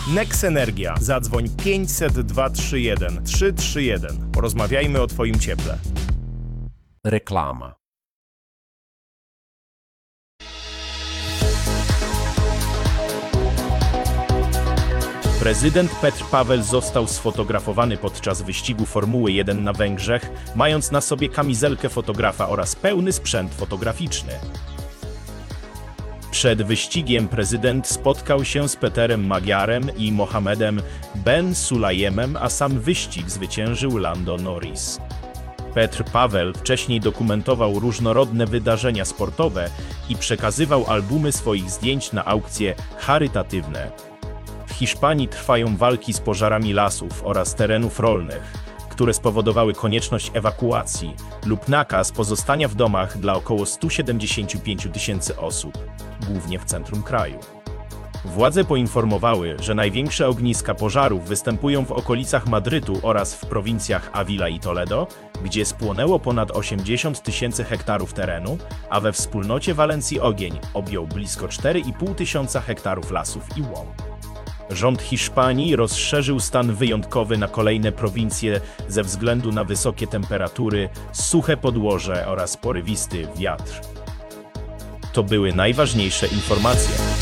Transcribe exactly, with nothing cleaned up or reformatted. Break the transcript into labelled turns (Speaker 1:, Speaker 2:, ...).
Speaker 1: Nex Energia. Zadzwoń pięćset dwa trzy jeden trzy trzy jeden. Porozmawiajmy o Twoim cieple.
Speaker 2: Reklama.
Speaker 1: Prezydent Petr Paweł został sfotografowany podczas wyścigu Formuły jeden na Węgrzech, mając na sobie kamizelkę fotografa oraz pełny sprzęt fotograficzny. Przed wyścigiem prezydent spotkał się z Peterem Magyarem i Mohamedem Ben Sulayemem, a sam wyścig zwyciężył Lando Norris. Petr Paweł wcześniej dokumentował różnorodne wydarzenia sportowe i przekazywał albumy swoich zdjęć na aukcje charytatywne. W Hiszpanii trwają walki z pożarami lasów oraz terenów rolnych, które spowodowały konieczność ewakuacji lub nakaz pozostania w domach dla około stu siedemdziesięciu pięciu tysięcy osób, głównie w centrum kraju. Władze poinformowały, że największe ogniska pożarów występują w okolicach Madrytu oraz w prowincjach Ávila i Toledo, gdzie spłonęło ponad osiemdziesiąt tysięcy hektarów terenu, a we wspólnocie Walencji ogień objął blisko cztery i pół tysiąca hektarów lasów i łąk. Rząd Hiszpanii rozszerzył stan wyjątkowy na kolejne prowincje ze względu na wysokie temperatury, suche podłoże oraz porywisty wiatr. To były najważniejsze informacje.